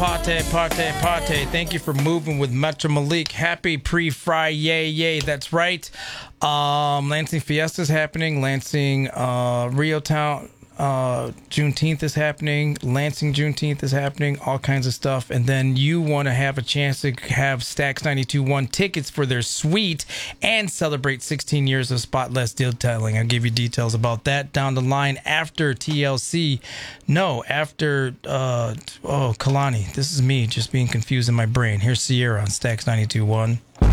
Party. Thank you for moving with Metro Malik. Happy pre-Friday. Yay. That's right. Lansing Fiesta's happening. Lansing Rio Town Juneteenth is happening. Lansing Juneteenth is happening. All kinds of stuff. And then you want to have a chance to have Stacks 92.1 tickets for their suite and celebrate 16 years of spotless detailing. I'll give you details about that down the line after TLC. No, after Kalani. This is me just being confused in my brain. Here's Sierra on Stacks 92.1.